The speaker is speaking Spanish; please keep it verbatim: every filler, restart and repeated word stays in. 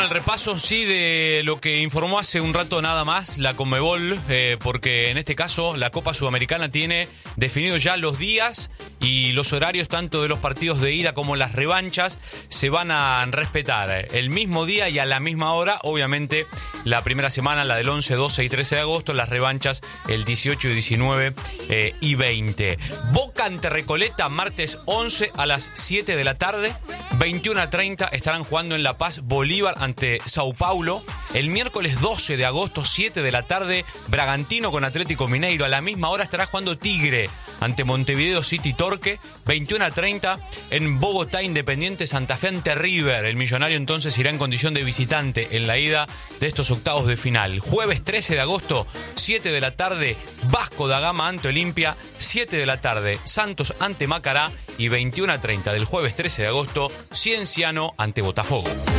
el repaso, sí, de lo que informó hace un rato nada más la Conmebol, eh, porque en este caso la Copa Sudamericana tiene definidos ya los días y los horarios tanto de los partidos de ida como las revanchas se van a respetar el mismo día y a la misma hora. Obviamente la primera semana, la del once, doce y trece de agosto, las revanchas el dieciocho, diecinueve eh, y veinte. Boca ante Recoleta, martes once a las siete de la tarde. veintiuno a treinta estarán jugando en La Paz Bolívar ante Sao Paulo. El miércoles doce de agosto, siete de la tarde, Bragantino con Atlético Mineiro. A la misma hora estará jugando Tigre ante Montevideo City Torque. veintiuno a treinta en Bogotá, Independiente Santa Fe ante River. El millonario entonces irá en condición de visitante en la ida de estos octavos de final. Jueves trece de agosto, siete de la tarde, Vasco da Gama ante Olimpia. siete de la tarde, Santos ante Macará. Y veintiuno a treinta del jueves trece de agosto, Cienciano ante Botafogo.